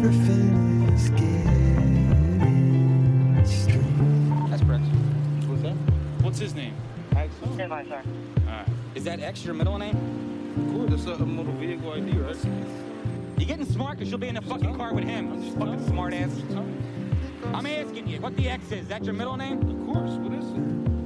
everything is getting strange. That's Brent. Who's that? What's his name? Axel. Stand by, sir. Alright. Is that X your middle name? Of course, that's a motor vehicle ID, right? You getting smart because you'll be in the fucking car with him. You fucking smart ass. I'm asking you, what the X is? That your middle name? Of course, what is it?